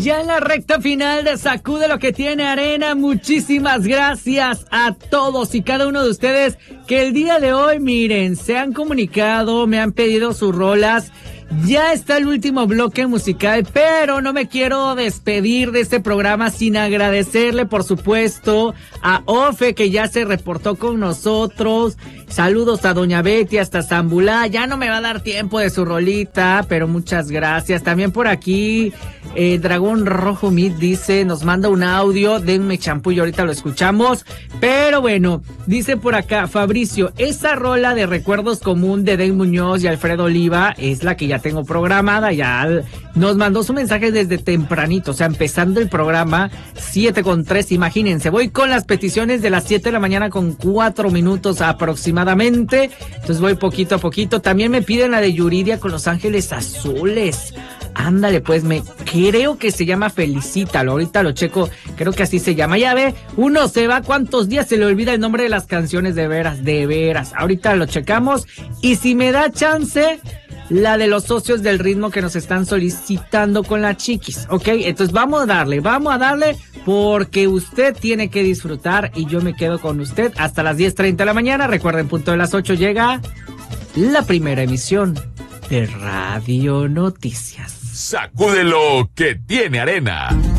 Ya en la recta final de Sacude lo que tiene arena, muchísimas gracias a todos y cada uno de ustedes que el día de hoy, miren, se han comunicado, me han pedido sus rolas. Ya está el último bloque musical, pero no me quiero despedir de este programa sin agradecerle, por supuesto, a Ofe, que ya se reportó con nosotros. Saludos a Doña Betty hasta Zambulá. Ya no me va a dar tiempo de su rolita, pero muchas gracias. También por aquí, Dragón Rojo Meat dice, nos manda un audio, denme champú y ahorita lo escuchamos. Pero bueno, dice por acá, Fabricio, esa rola de Recuerdos Común de Den Muñoz y Alfredo Oliva es la que ya tengo programada. Ya nos mandó su mensaje desde tempranito, o sea, empezando el programa 7:03, imagínense. Voy con las peticiones de las 7 de la mañana con 4 minutos aproximadamente. Entonces voy poquito a poquito. También me piden la de Yuridia con Los Ángeles Azules. Ándale, pues creo que se llama Felicítalo. Ahorita lo checo, creo que así se llama. Ya ve, uno se va, ¿cuántos días se le olvida el nombre de las canciones? De veras, de veras. Ahorita lo checamos. Y si me da chance, la de los socios del ritmo que nos están solicitando con la Chiquis, ¿ok? Entonces vamos a darle, porque usted tiene que disfrutar y yo me quedo con usted hasta las 10:30 de la mañana. Recuerden, punto de las 8 llega la primera emisión de Radio Noticias. Sacúdelo que tiene arena.